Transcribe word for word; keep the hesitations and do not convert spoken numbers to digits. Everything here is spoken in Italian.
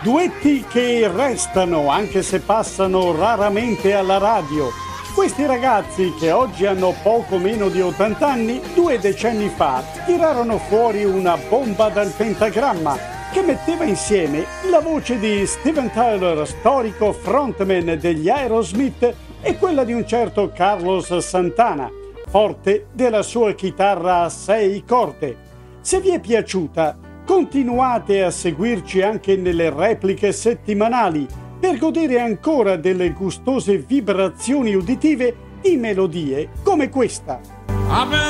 Duetti che restano anche se passano raramente alla radio. Questi ragazzi, che oggi hanno poco meno di ottanta anni, due decenni fa tirarono fuori una bomba dal pentagramma che metteva insieme la voce di Steven Tyler, storico frontman degli Aerosmith, e quella di un certo Carlos Santana, forte della sua chitarra a sei corde. Se vi è piaciuta, continuate a seguirci anche nelle repliche settimanali per godere ancora delle gustose vibrazioni uditive di melodie come questa.